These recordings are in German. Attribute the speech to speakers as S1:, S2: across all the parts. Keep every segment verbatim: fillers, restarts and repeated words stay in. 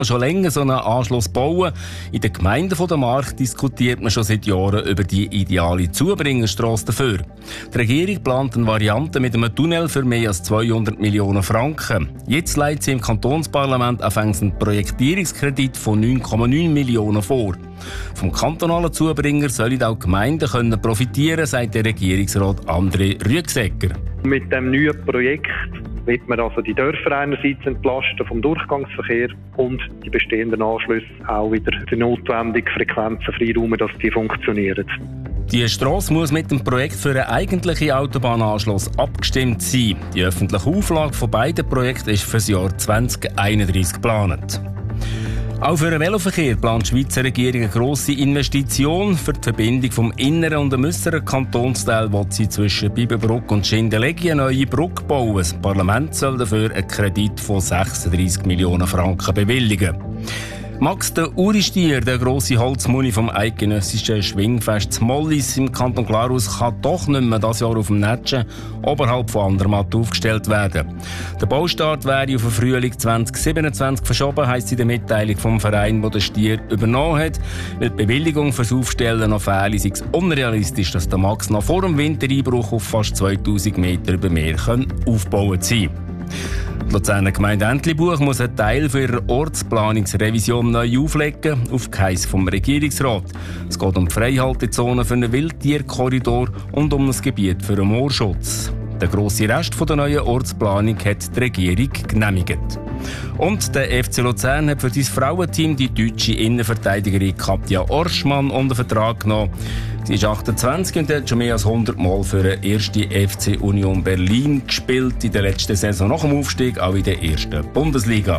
S1: schon länger so einen Anschluss bauen. In den Gemeinden der Mark diskutiert man schon seit Jahren über die ideale Zubringerstrasse dafür. Die Regierung plant eine Variante mit einem Tunnel für mehr als zweihundert Millionen Franken. Jetzt legt sie im Kantonsparlament anfangs einen Projektierungskredit von neun Komma neun Millionen vor. Vom kantonalen Zubringer sollen auch Gemeinden können profitieren, sagt der Regierungsrat André Rüegsegger.
S2: Mit dem neuen Projekt wird man also die Dörfer einerseits entlasten vom Durchgangsverkehr und die bestehenden Anschlüsse auch wieder die notwendigen Frequenzen freiräumen, dass die funktionieren.
S1: Die Strasse muss mit dem Projekt für einen eigentlichen Autobahnanschluss abgestimmt sein. Die öffentliche Auflage von beiden Projekten ist für das Jahr zwanzig einunddreißig geplant. Auch für den Veloverkehr plant die Schweizer Regierung eine grosse Investition. Für die Verbindung vom inneren und dem äußeren Kantonsteil will sie zwischen Biberbrück und Schindelegi eine neue Brücke bauen. Das Parlament soll dafür einen Kredit von sechsunddreißig Millionen Franken bewilligen. Max der Uristier, der grosse Holzmuni vom eidgenössischen Schwingfest Mollis im Kanton Glarus, kann doch nicht mehr dieses Jahr auf dem Netschen oberhalb von Andermatt aufgestellt werden. Der Baustart wäre auf den Frühling zwanzig siebenundzwanzig verschoben, heisst in der Mitteilung vom Verein, der den Stier übernommen hat. Weil die Bewilligung für das Aufstellen noch fehle, sei es unrealistisch, dass der Max noch vor dem Wintereinbruch auf fast zweitausend Meter über Meer aufbauen sein kann. Die Luzerner Gemeinde Entlebuch muss einen Teil für ihre Ortsplanungsrevision neu auflegen, auf Geheiss vom Regierungsrat. Es geht um die Freihaltezone für einen Wildtierkorridor und um das Gebiet für einen Moorschutz. Der grosse Rest der neuen Ortsplanung hat die Regierung genehmigt. Und der F C Luzern hat für sein Frauenteam die deutsche Innenverteidigerin Katja Orschmann unter Vertrag genommen. Sie ist achtundzwanzig und hat schon mehr als hundert Mal für den ersten F C Union Berlin gespielt. In der letzten Saison nach dem Aufstieg auch in der ersten Bundesliga.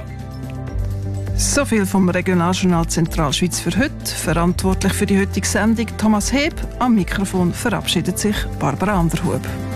S3: So viel vom Regionaljournal Zentralschweiz für heute. Verantwortlich für die heutige Sendung Thomas Heb. Am Mikrofon verabschiedet sich Barbara Anderhub.